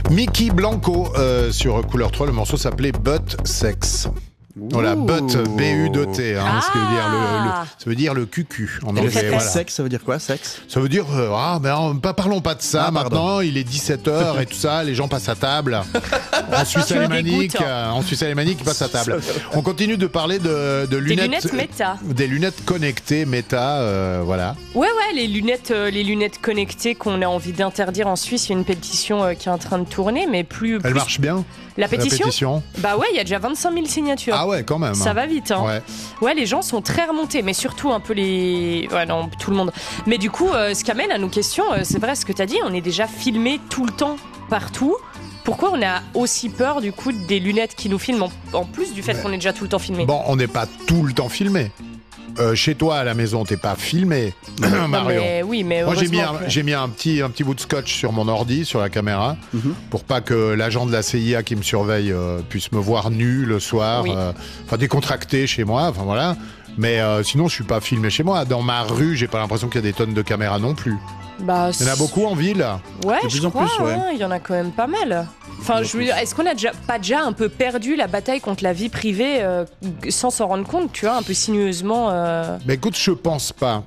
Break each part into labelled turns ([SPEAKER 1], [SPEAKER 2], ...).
[SPEAKER 1] Mickey Blanco sur Couleur 3, le morceau s'appelait Butt Sex. Voilà, butt, B-U-T, ça veut dire le cucu en anglais.
[SPEAKER 2] Voilà. Sexe, ça veut dire quoi, sexe?
[SPEAKER 1] Ça veut dire, parlons pas de ça maintenant, il est 17h et tout ça, les gens passent à table. En Suisse alémanique, ils passent à table. On continue de parler de lunettes Meta. Des lunettes connectées Meta, voilà.
[SPEAKER 3] Ouais, les lunettes connectées qu'on a envie d'interdire en Suisse, il y a une pétition qui est en train de tourner, mais plus...
[SPEAKER 1] Elle marche bien?
[SPEAKER 3] La pétition? Bah ouais, il y a déjà 25 000 signatures.
[SPEAKER 1] Ah ouais, quand même.
[SPEAKER 3] Ça va vite, hein. Ouais, les gens sont très remontés, mais surtout un peu tout le monde. Mais du coup, ce qui amène à nos questions, c'est vrai ce que t'as dit, on est déjà filmé tout le temps, partout. Pourquoi on a aussi peur du coup des lunettes qui nous filment en plus du fait qu'on est déjà tout le temps filmé?
[SPEAKER 1] Bon, on n'est pas tout le temps filmé. Chez toi à la maison, t'es pas filmé, Marion.
[SPEAKER 3] Mais
[SPEAKER 1] moi j'ai mis un petit bout de scotch sur mon ordi, sur la caméra, pour pas que l'agent de la CIA qui me surveille puisse me voir nu le soir, décontracté chez moi, enfin voilà. Mais sinon, je suis pas filmé chez moi. Dans ma rue, j'ai pas l'impression qu'il y a des tonnes de caméras non plus. Il y en a beaucoup en ville.
[SPEAKER 3] Ouais, je crois, il y en a quand même pas mal. Enfin, je veux dire, est-ce qu'on a pas déjà un peu perdu la bataille contre la vie privée sans s'en rendre compte, tu vois, un peu sinueusement
[SPEAKER 1] Mais écoute, je pense pas.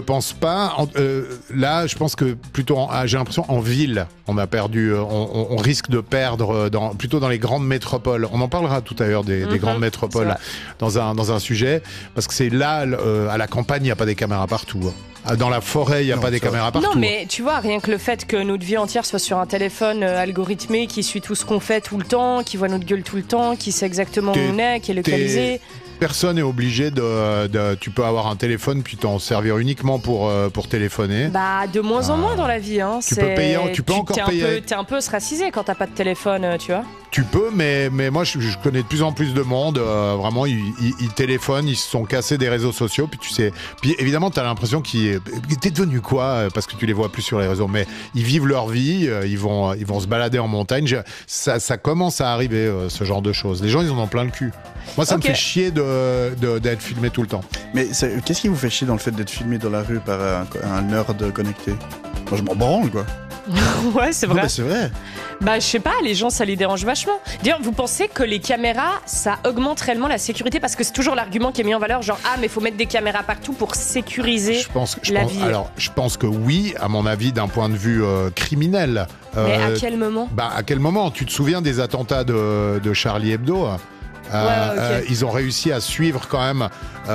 [SPEAKER 1] Là, je pense que plutôt, j'ai l'impression en ville, on a perdu. On risque de perdre plutôt dans les grandes métropoles. On en parlera tout à l'heure des grandes métropoles dans un sujet, parce que c'est là, à la campagne, il n'y a pas des caméras partout. Dans la forêt, il n'y a pas des caméras partout.
[SPEAKER 3] Non, mais tu vois, rien que le fait que notre vie entière soit sur un téléphone algorithmé qui suit tout ce qu'on fait tout le temps, qui voit notre gueule tout le temps, qui sait exactement où on est, qui est localisé.
[SPEAKER 1] Personne n'est obligé tu peux avoir un téléphone puis t'en servir uniquement pour téléphoner.
[SPEAKER 3] Bah, de moins en moins dans la vie, hein.
[SPEAKER 1] Tu peux encore payer.
[SPEAKER 3] T'es un peu ostracisé quand t'as pas de téléphone, tu vois.
[SPEAKER 1] Tu peux, mais moi je connais de plus en plus de monde, vraiment ils téléphonent, ils se sont cassés des réseaux sociaux, puis évidemment t'as l'impression t'es devenu quoi, parce que tu les vois plus sur les réseaux, mais ils vivent leur vie, ils vont se balader en montagne, ça commence à arriver, ce genre de choses. Les gens ils en ont plein le cul. Moi ça me fait chier d'être filmé tout le temps.
[SPEAKER 2] Mais qu'est-ce qui vous fait chier dans le fait d'être filmé dans la rue par un nerd connecté? Moi je m'en branle quoi.
[SPEAKER 3] Ouais, c'est vrai.
[SPEAKER 2] Non, c'est vrai.
[SPEAKER 3] Bah, je sais pas, les gens, ça les dérange vachement. D'ailleurs, vous pensez que les caméras, ça augmente réellement la sécurité? Parce que c'est toujours l'argument qui est mis en valeur, genre, mais faut mettre des caméras partout pour sécuriser la vie.
[SPEAKER 1] Alors, je pense que oui, à mon avis, d'un point de vue criminel.
[SPEAKER 3] Mais à quel moment?
[SPEAKER 1] À quel moment? Tu te souviens des attentats de Charlie Hebdo? Ils ont réussi à suivre quand même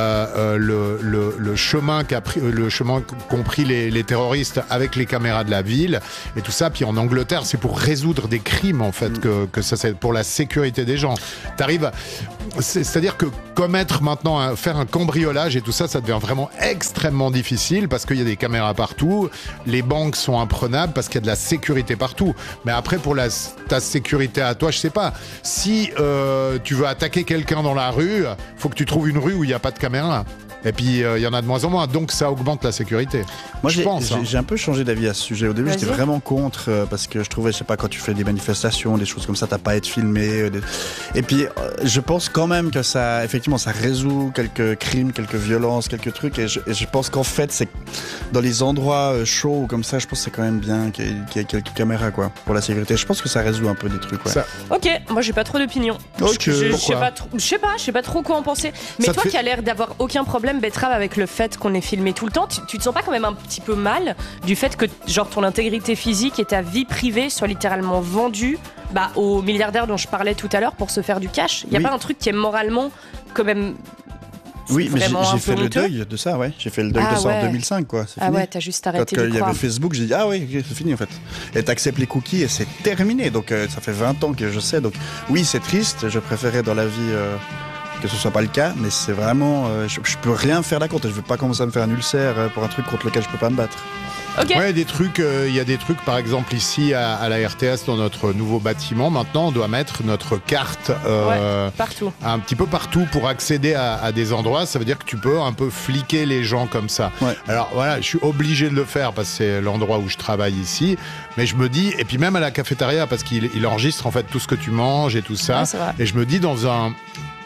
[SPEAKER 1] le chemin qu'ont pris les terroristes avec les caméras de la ville et tout ça. Puis en Angleterre, c'est pour résoudre des crimes en fait que ça, c'est pour la sécurité des gens. C'est-à-dire que commettre maintenant, faire un cambriolage et tout ça, ça devient vraiment extrêmement difficile parce qu'il y a des caméras partout, les banques sont imprenables parce qu'il y a de la sécurité partout. Mais après, pour ta sécurité à toi, je sais pas. Si tu veux attaquer quelqu'un dans la rue, faut que tu trouves une rue où il n'y a pas de caméra. Et puis il y en a de moins en moins, donc ça augmente la sécurité.
[SPEAKER 2] Moi j'ai un peu changé d'avis à ce sujet. Au début j'étais vraiment contre parce que je trouvais, je sais pas, quand tu fais des manifestations, des choses comme ça, t'as pas à être filmé. Et puis je pense quand même que ça, effectivement, ça résout quelques crimes, quelques violences, quelques trucs. Et je pense qu'en fait c'est dans les endroits chauds comme ça, je pense que c'est quand même bien qu'il y ait quelques caméras quoi pour la sécurité. Je pense que ça résout un peu des trucs. Ouais.
[SPEAKER 3] Ok, moi j'ai pas trop d'opinion. Je sais pas trop quoi en penser. Mais ça toi qui as l'air d'avoir aucun problème, Betrave, avec le fait qu'on est filmé tout le temps, tu te sens pas quand même un petit peu mal du fait que genre ton intégrité physique et ta vie privée soient littéralement vendues aux milliardaires dont je parlais tout à l'heure pour se faire du cash? Il y a pas un truc qui est moralement quand même...
[SPEAKER 2] Oui, mais j'ai fait le deuil de ça, ouais. J'ai fait le deuil de ça en 2005, quoi. C'est fini.
[SPEAKER 3] Ouais, t'as juste arrêté de
[SPEAKER 2] croire. Quand il y avait Facebook, j'ai dit, c'est fini, en fait. Et t'acceptes les cookies et c'est terminé. Donc, ça fait 20 ans que je sais. Donc, oui, c'est triste. Je préférais dans la vie... que ce soit pas le cas, mais c'est vraiment je peux rien faire contre. Je veux pas commencer à me faire un ulcère pour un truc contre lequel je peux pas me battre.
[SPEAKER 3] Okay.
[SPEAKER 1] Ouais, il y a des trucs, par exemple ici à la RTS, dans notre nouveau bâtiment, maintenant on doit mettre notre carte
[SPEAKER 3] partout.
[SPEAKER 1] Un petit peu partout pour accéder à des endroits. Ça veut dire que tu peux un peu fliquer les gens comme ça. Ouais. Alors voilà, je suis obligé de le faire parce que c'est l'endroit où je travaille ici, mais je me dis, et puis même à la cafétéria, parce qu'il enregistre en fait tout ce que tu manges et tout ça, et je me dis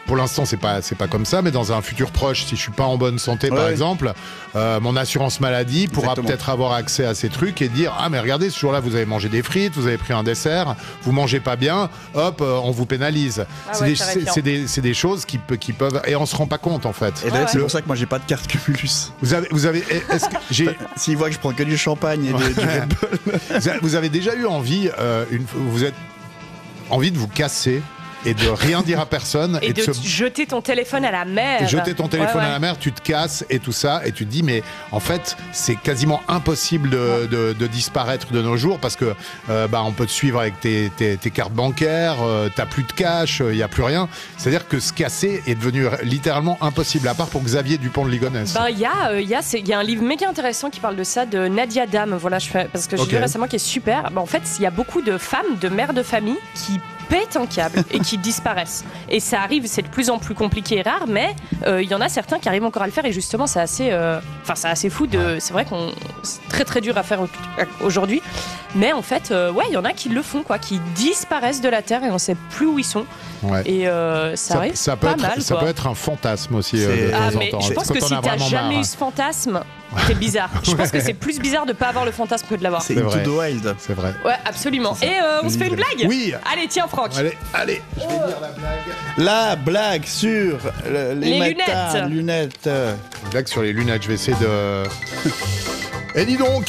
[SPEAKER 1] pour l'instant, c'est pas comme ça, mais dans un futur proche, si je suis pas en bonne santé, par exemple, mon assurance maladie pourra peut-être avoir accès à ces trucs et dire ah mais regardez, ce jour-là, vous avez mangé des frites, vous avez pris un dessert, vous mangez pas bien, hop, on vous pénalise. C'est des choses qui peuvent et on se rend pas compte en fait.
[SPEAKER 2] Et d'ailleurs, c'est pour ça que moi j'ai pas de carte Cumulus.
[SPEAKER 1] Vous avez est-ce que
[SPEAKER 2] s'ils voient que je prends que du champagne et du Red Bull.
[SPEAKER 1] Vous avez déjà eu envie envie de vous casser et de rien dire à personne
[SPEAKER 3] et de jeter ton téléphone à la mer.
[SPEAKER 1] Jeter ton téléphone à la mer, tu te casses et tout ça et tu te dis mais en fait c'est quasiment impossible de disparaître de nos jours parce que on peut te suivre avec tes cartes bancaires, t'as plus de cash, il y a plus rien. C'est-à-dire que se casser est devenu littéralement impossible à part pour Xavier Dupont de Ligonnès.
[SPEAKER 3] Il y a un livre méga intéressant qui parle de ça de Nadia Dame. Voilà, parce que j'ai lu récemment qui est super. En fait, il y a beaucoup de femmes, de mères de famille qui pètent un câble et qui disparaissent. Et ça arrive, c'est de plus en plus compliqué et rare, mais il y en a certains qui arrivent encore à le faire et justement c'est assez fou c'est vrai qu'on c'est très très dur à faire aujourd'hui, mais en fait il y en a qui le font qui disparaissent de la terre et on sait plus où ils sont. Et ça arrive pas mal.
[SPEAKER 1] Ça peut être un fantasme aussi de temps en temps.
[SPEAKER 3] Je pense que si t'as jamais eu ce fantasme, c'est bizarre. Je pense que c'est plus bizarre de pas avoir le fantasme que de l'avoir.
[SPEAKER 2] C'est Into the Wild.
[SPEAKER 1] C'est vrai.
[SPEAKER 3] Ouais, absolument. Et on se fait une blague.
[SPEAKER 1] Oui.
[SPEAKER 3] Allez, tiens Franck.
[SPEAKER 1] Allez, je vais dire la blague.
[SPEAKER 2] La blague sur les lunettes.
[SPEAKER 1] Une blague sur les lunettes, je vais essayer de... Et dis donc,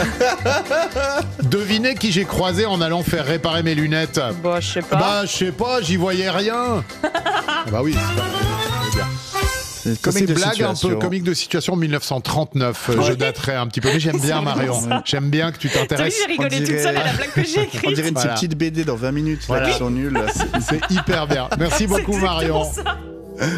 [SPEAKER 1] devinez qui j'ai croisé en allant faire réparer mes lunettes.
[SPEAKER 3] Je sais pas.
[SPEAKER 1] Je sais pas, j'y voyais rien. Oui, c'est bien. C'est blague un peu comique de situation 1939. Je daterai un petit peu, mais j'aime bien Marion. J'aime bien que tu t'intéresses.
[SPEAKER 3] J'ai rigolé toute seule à la blague que j'ai écrite.
[SPEAKER 2] On dirait une petite BD dans 20 minutes. Là, qui sont nulles.
[SPEAKER 1] C'est hyper bien. Merci beaucoup Marion.
[SPEAKER 3] Ça.